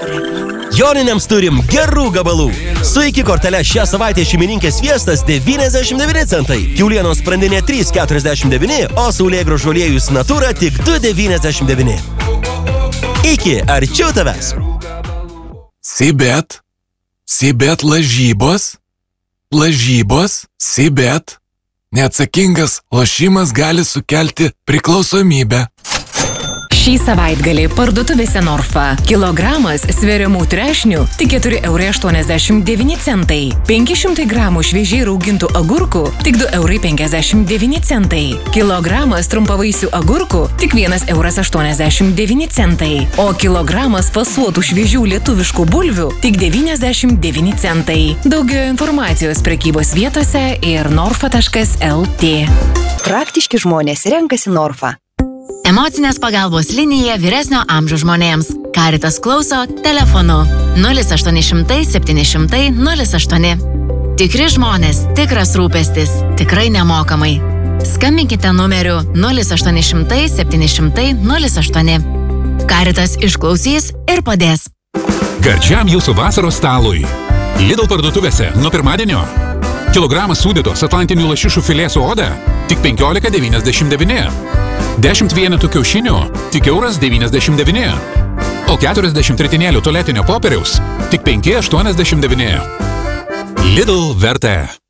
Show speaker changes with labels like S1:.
S1: Joniniams turim gerų gabalų. Su iki kortelė šią savaitę šeimininkės sviestas 99 centai. Kiaulienos sprandinė 3,49, o saulėgrąžų aliejus Natura tik 2,99. Iki arčiau tavęs.
S2: Sibet lažybos. Sibet. Neatsakingas lošimas gali sukelti priklausomybę.
S3: Šį savaitgalį parduotuvėse Norfa. Kilogramas sveriamų trešnių tik 4,89 €. 500 gramų šviežiai raugintų agurkų tik 2,59 €. Kilogramas trumpavaisių agurkų tik 1,89 €. O kilogramas fasuotų šviežių lietuviškų bulvių tik 99 centai. Daugiau informacijos prekybos vietose ir norfa.lt.
S4: Praktiški žmonės renkasi Norfa.
S5: Emocinės pagalbos linija vyresnio amžiaus žmonėms. Caritas klauso telefonu 0800 700 08. Tikri žmonės, tikras rūpestis, tikrai nemokamai. Skambinkite numeriu 0800 700 08. Caritas išklausys ir padės.
S6: Gardžiam jūsų vasaros stalui. Lidl parduotuvėse nuo pirmadienio. Kilogramas sūdytos atlantinių lašišų filė su oda tik 15,99. 10 vienetų kiaušinių tik €1,99. O 40 ritinėlių tualetinio popieriaus tik 5,89. Lidl vertė.